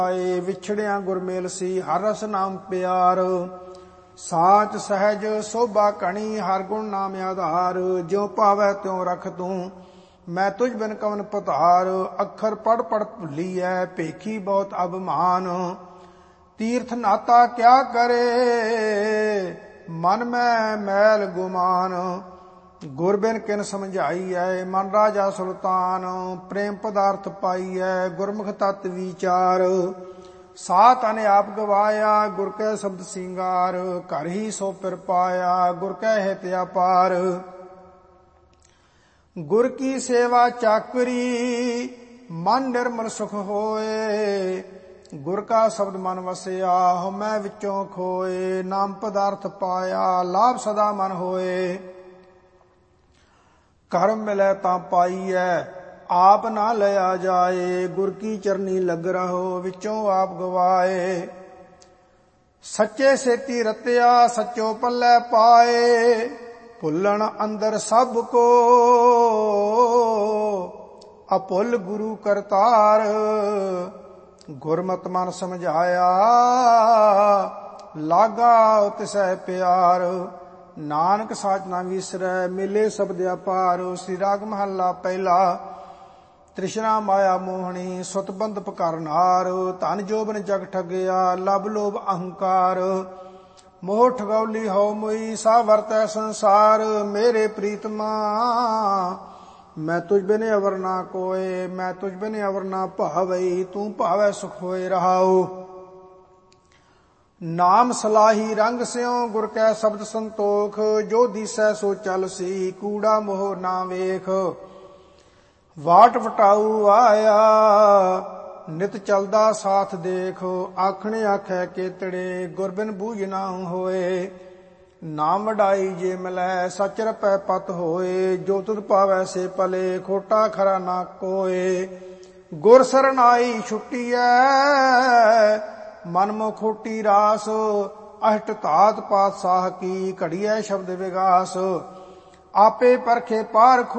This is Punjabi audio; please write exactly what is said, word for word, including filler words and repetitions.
ਆਏ ਵਿਛੜਿਆ ਗੁਰਮੇਲ ਸੀ ਹਰ ਰਸ ਨਾਮ ਪਿਆਰ। ਸਾਚ ਸਹਿਜ ਸੋਭਾ ਕਣੀ ਹਰ ਗੁਣ ਨਾਮ ਆਧਾਰ। ਜਿਉ ਭਾਵੈ ਤਿਉ ਰਖ ਤੂੰ ਮੈਂ ਤੁਝ ਬਿਨ ਕਵਨ ਪਧਾਰ। ਅੱਖਰ ਪੜ ਪੜ ਭੁੱਲੀਐ ਭੇਖੀ ਬਹੁਤ ਅਭਮਾਨ। ਤੀਰਥ ਨਾਤਾ ਕਿਆ ਕਰੇ ਮਨ ਮੈਂ ਮੈਲ ਗੁਮਾਨ। ਗੁਰ ਬਿਨ ਕਿਨ ਸਮਝਾਈਐ ਮਨ ਰਾਜਾ ਸੁਲਤਾਨ। ਪ੍ਰੇਮ ਪਦਾਰਥ ਪਾਈਐ ਗੁਰਮੁਖ ਤਤ ਵਿਚਾਰ। ਸਾ ਤਨ ਆਪ ਗਵਾਇਆ ਗੁਰ ਕੈ ਸ਼ਬਦ ਸਿੰਗਾਰ। ਘਰ ਹੀ ਸੋ ਪਿਰ ਪਾਇਆ ਗੁਰ ਕੈ ਹਿਤ ਅਪਾਰ। ਗੁਰ ਕੀ ਸੇਵਾ ਚਾਕਰੀ ਮਨ ਨਿਰਮਲ ਸੁਖ ਹੋਏ। ਗੁਰ ਕਾ ਸ਼ਬਦ ਮਨ ਵਸਿਆ ਹਉਮੈ ਵਿੱਚੋਂ ਖੋਏ। ਨਾਮ ਪਦਾਰਥ ਪਾਇਆ ਲਾਭ ਸਦਾ ਮਨ ਹੋਏ। ਕਰਮ ਮਿਲੈ ਤਾਂ ਪਾਈਐ ਆਪ ਨਾ ਲਿਆ ਜਾਏ। ਗੁਰ ਕੀ ਚਰਨੀ ਲਗ ਰਹੋ ਵਿੱਚੋਂ ਆਪ ਗਵਾਏ। ਸੱਚੇ ਸੇਤੀ ਰਤਿਆ ਸੱਚੋ ਪੱਲੇ ਪਾਏ। ਭੁੱਲਣ ਅੰਦਰ ਸਭ ਕੋ ਅਭੁੱਲ ਗੁਰੂ ਕਰਤਾਰ। ਗੁਰਮਤਿ ਮਨ ਸਮਝਾਇਆ ਲਾਗਾ ਤਿਸੈ ਪਿਆਰ। ਨਾਨਕ ਸਾਚ ਨਾ ਵਿਸਰੈ ਮਿਲੇ ਸ਼ਬਦ ਅਪਾਰ। ਸ੍ਰੀ ਰਾਗ ਮਹੱਲਾ ਪਹਿਲਾ। ਤ੍ਰਿਸ਼ਨਾ ਮਾਇਆ ਮੋਹਣੀ ਸੁਤ ਬੰਧ ਪਕਰਨਾਰ। ਧਨ ਜੋਬਨ ਜਗ ਠਗਿਆ ਲਬ ਲੋਭ ਅਹੰਕਾਰ। ਮੋਹ ਠਗੌਲੀ ਹਉ ਮੁਈ ਸਾ ਵਰਤੈ ਸੰਸਾਰ। ਮੇਰੇ ਪ੍ਰੀਤਮਾ ਮੈਂ ਤੁਝ ਬਿਨ ਅਵਰ ਨਾ ਕੋਏ। ਮੈਂ ਤੁਝ ਬਿਨ ਅਵਰ ਨਾ ਭਾਵਈ ਤੂੰ ਭਾਵੈ ਸੁਖ ਹੋਏ ਰਹਾਉ। ਨਾਮ ਸਲਾਹੀ ਰੰਗ ਸਿਉ ਗੁਰ ਕੈ ਸ਼ਬਦ ਸੰਤੋਖ। ਜੋ ਦੀਸੈ ਸੋ ਚਲ ਸੀ ਕੂੜਾ ਮੋਹ ਨਾ ਵੇਖ। ਵਾਟ ਵਟਾਊ ਆਇਆ ਨਿਤ ਚਲਦਾ ਸਾਥ ਦੇਖ। ਆਖਣੇ ਆਖੈ ਕੇਤੜੇ ਗੁਰ ਬਿਨ ਬੂਝ ਨਾ ਹੋਏ। ਨਾਮ ਵਡਾਈ ਜੇ ਮਿਲੈ ਸਚ ਰਪੈ ਪਤ ਹੋਏ। ਜੋ ਤੁਧ ਪਾਵੈ ਸੇ ਪਲੇ ਖੋਟਾ ਖਰਾ ਨਾ ਕੋਏ। ਗੁਰ ਸਰਨਾਈ ਛੁੱਟੀਐ ਮਨ ਮੋ ਖੋਟੀ ਰਾਸ। ਅਸ਼ਟ ਧਾਤ ਪਾਤਸ਼ਾਹ ਕੀ ਘੜੀਐ ਸ਼ਬਦ ਵਿਗਾਸ। ਆਪੇ ਪਰਖੇ ਪਾਰਖੂ